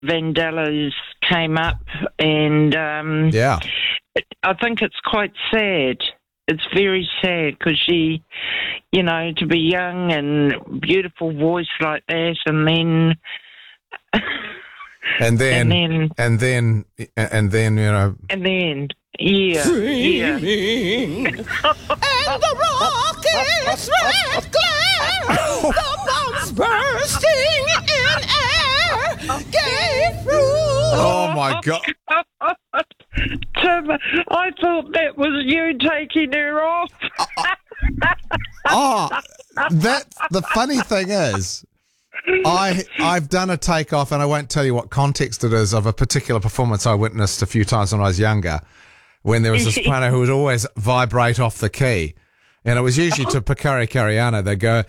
Vandellas came up, and Yeah. I think it's quite sad. It's very sad because she, to be young and beautiful voice like that, and then And then, yeah. Dreaming, and the rock is red glare, the bombs bursting in air, gave through. oh my God. Tim, I thought that was you taking her off. Oh, the funny thing is, I've done a takeoff, and I won't tell you what context it is, of a particular performance I witnessed a few times when I was younger, when there was a soprano who would always vibrate off the key, and it was usually to Pakari Kariana. They go,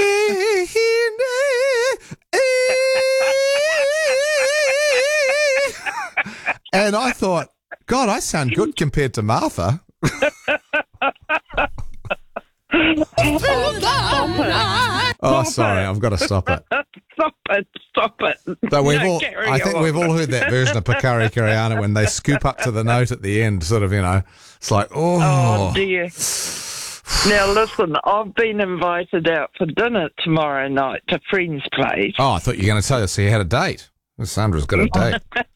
and I thought, God, I sound good compared to Martha. Oh, sorry, I've got to stop it. Stop it. But I think we've all heard that version of Pakari Kariana when they scoop up to the note at the end, sort of, it's like, Oh, dear. Now, listen, I've been invited out for dinner tomorrow night to Friends' Place. Oh, I thought you were going to tell us you had a date. Sandra's got a date.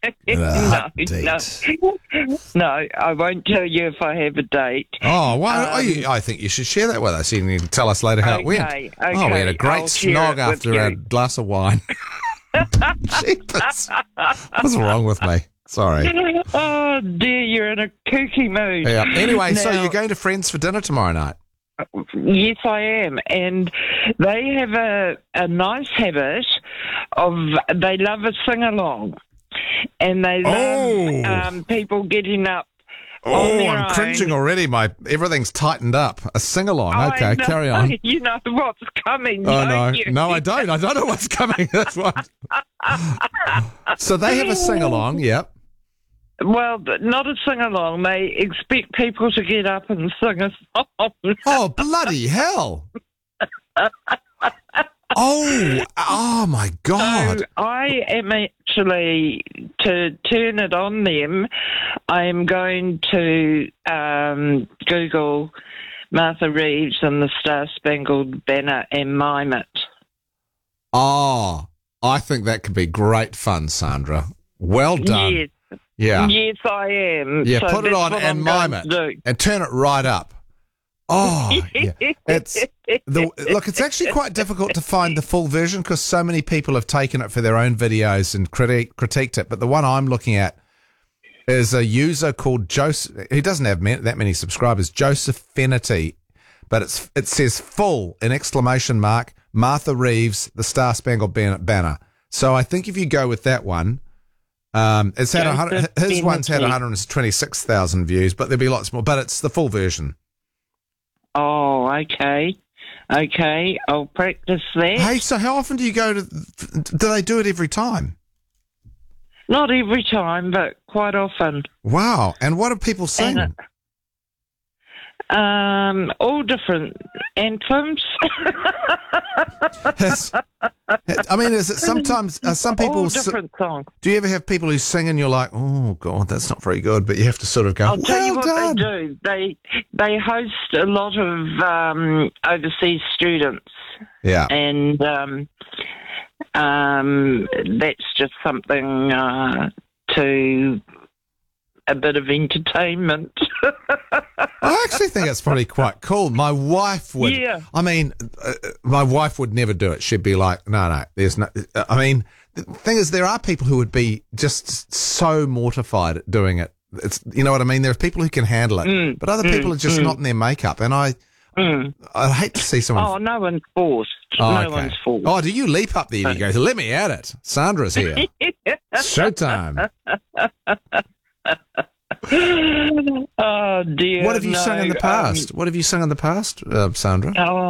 No, I won't tell you if I have a date. Oh, well, I think you should share that with us. You can tell us later how it went. Okay, Oh, we had a great snog after a glass of wine. Jeepers. What's wrong with me? Sorry. Oh, dear, you're in a kooky mood. Yeah. Anyway, so Now- you're going to Friends for dinner tomorrow night? Yes, I am. And they have a nice habit of, they love a sing-along. And they love people getting up on Oh, their I'm own. cringing already. Everything's tightened up. A sing-along. Okay, I know. carry on. You know what's coming, Oh, no. don't you? No, I don't. I don't know what's coming. That's what. So they have a sing-along, yep. Well, not a sing-along. They expect people to get up and sing a song. Oh, bloody hell. Oh my God. So I am actually, to turn it on them, I am going to Google Martha Reeves and the Star Spangled Banner and mime it. Oh, I think that could be great fun, Sandra. Well done. Yes. Yeah. Yes, I am. Yeah, So put it that's on what and I'm mime going it. to do. And turn it right up. Oh, yeah. Look, it's actually quite difficult to find the full version because so many people have taken it for their own videos and critiqued it. But the one I'm looking at is a user called Joseph. He doesn't have that many subscribers. Joseph Finity, but it says full in exclamation mark Martha Reeves, the Star Spangled Banner. So I think if you go with that one. It's had his one's had 126,000 views, but there'll be lots more. But it's the full version. Oh, okay. Okay, I'll practice that. Hey, so how often do you go to? Do they do it every time? Not every time, but quite often. Wow! And what do people sing? All different anthems. I mean, is it sometimes some people? All different songs. Do you ever have people who sing and you're like, oh God, that's not very good, but you have to sort of go, I'll tell you what done. they do. They host a lot of overseas students. Yeah. And that's just something to a bit of entertainment. I actually think it's probably quite cool. My wife would. Yeah. I mean, my wife would never do it. She'd be like, no, there's no. I mean, the thing is, there are people who would be just so mortified at doing it. It's, you know what I mean? There are people who can handle it, but other people are just not in their makeup. And I hate to see someone. Oh, no one's forced. Oh, No okay. one's forced. Oh, do you leap up there and you go, let me at it? Sandra's here. Showtime. Oh, dear. What have you sung in the no, past? What have you sung in the past, Sandra?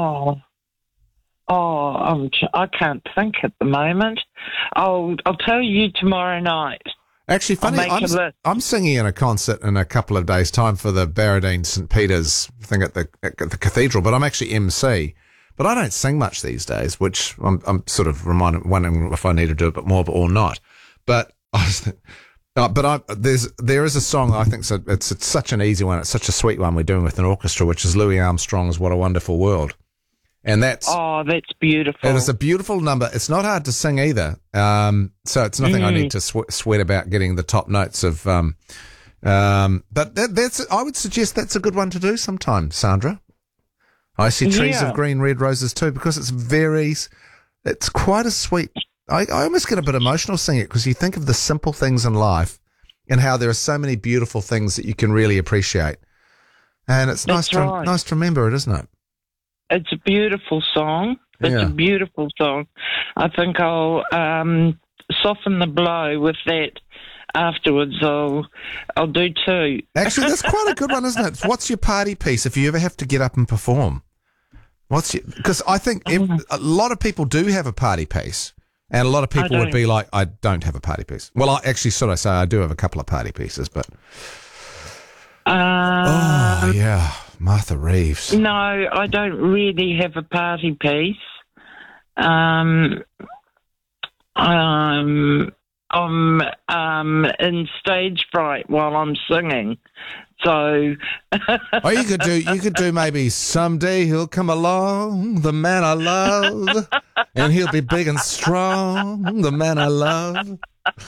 I can't think at the moment. I'll tell you tomorrow night. Actually, funny, I'll make a list. I'm singing in a concert in a couple of days' time for the Barradine St. Peter's thing at the cathedral, but I'm actually MC. But I don't sing much these days, which I'm sort of wondering if I need to do a bit more or not. But But there is a song I think it's such an easy one. It's such a sweet one we're doing with an orchestra, which is Louis Armstrong's "What a Wonderful World," and that's beautiful. It is a beautiful number. It's not hard to sing either, so it's nothing I need to sweat about getting the top notes of. But that's I would suggest that's a good one to do sometime, Sandra. I see trees of green, red roses too, because it's quite a sweet. I almost get a bit emotional singing it because you think of the simple things in life and how there are so many beautiful things that you can really appreciate. And it's nice to remember it, isn't it? It's a beautiful song. It's a beautiful song. I think I'll soften the blow with that afterwards. I'll do two. Actually, that's quite a good one, isn't it? What's your party piece if you ever have to get up and perform? Because I think a lot of people do have a party piece. And a lot of people would be like, I don't have a party piece. Well, I actually sort of say I do have a couple of party pieces, but... Martha Reeves. No, I don't really have a party piece. I'm in stage fright while I'm singing. So, you could do maybe "Someday He'll Come Along, the Man I Love, and He'll Be Big and Strong, the Man I Love."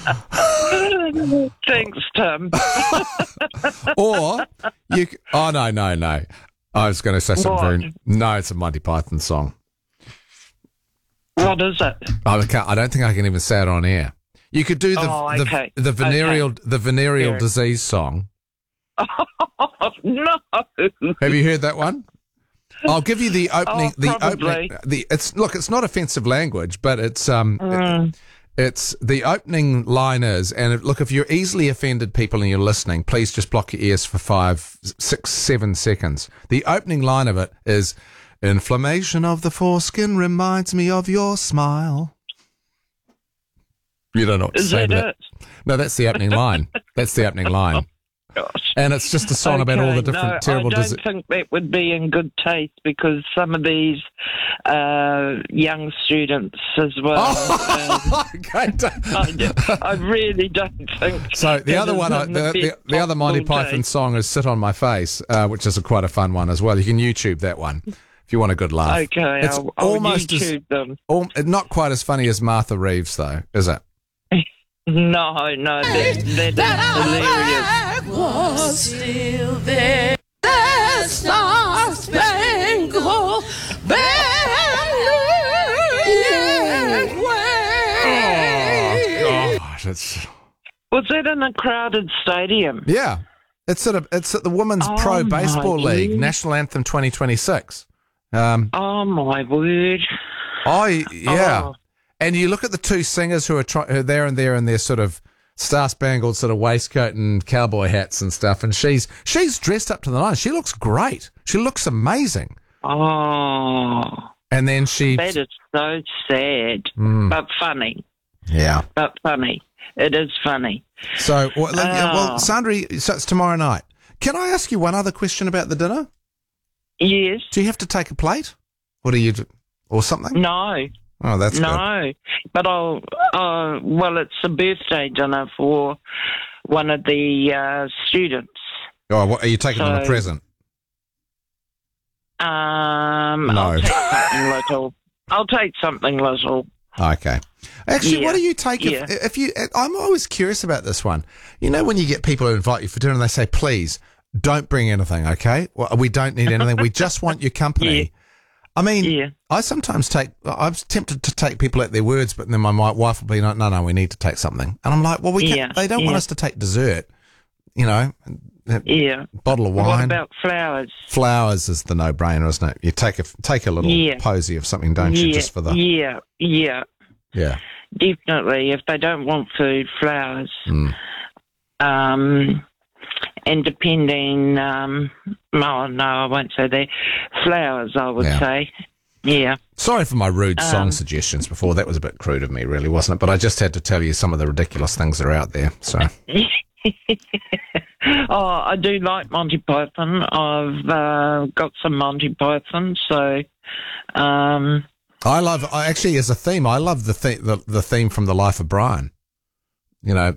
Thanks, Tim. Or no. I was going to say something. It's a Monty Python song. What is it? I don't think I can even say it on air. You could do the venereal disease song. Oh, no. Have you heard that one? I'll give you the opening. Probably. It's not offensive language, but it's it's the opening line is, and look, if you're easily offended people and you're listening, please just block your ears for 5, 6, 7 seconds. The opening line of it is, "Inflammation of the foreskin reminds me of your smile." You don't know what to say to that. No, that's the opening line. That's the opening line. Gosh. And it's just a song about all the different terrible diseases. I don't think that would be in good taste because some of these young students as well. Okay. I really don't think. So the other one, the other Monty Python song is "Sit on My Face," which is quite a fun one as well. You can YouTube that one if you want a good laugh. Okay, it's I'll almost YouTube them. Not quite as funny as Martha Reeves, though, is it? No, that's hilarious. Was still there. The Star Spangled Banner. Oh gosh, Was it in a crowded stadium? Yeah, it's at the Women's Pro Baseball League National Anthem 2026. Oh my word! Oh yeah. Oh. And you look at the two singers who are there in their sort of star-spangled sort of waistcoat and cowboy hats and stuff, and she's dressed up to the nines. She looks great. She looks amazing. Oh. And then that is so sad, but funny. Yeah. But funny. It is funny. So, Sandra, so it's tomorrow night. Can I ask you one other question about the dinner? Yes. Do you have to take a plate? Or do you or something? No. Oh, that's good. But it's a birthday dinner for one of the students. Oh, are you taking them a present? No. I'll take something little. Okay. Actually, what do you take if you? I'm always curious about this one. You know, when you get people who invite you for dinner and they say, "Please don't bring anything," okay? Well, we don't need anything. We just want your company. Yeah. I mean, I sometimes I'm tempted to take people at their words, but then my wife will be like, no, we need to take something. And I'm like, well, we can't, they don't want us to take dessert, you know, bottle of wine. What about flowers? Flowers is the no-brainer, isn't it? You take a little posy of something, don't you, just for the... Yeah. Definitely. If they don't want food, flowers. And depending, no, I won't say that. Flowers, I would say. Yeah. Sorry for my rude song suggestions before. That was a bit crude of me, really, wasn't it? But I just had to tell you some of the ridiculous things that are out there. So. I do like Monty Python. I've got some Monty Python, so. Actually, as a theme, I love the theme from The Life of Brian. You know,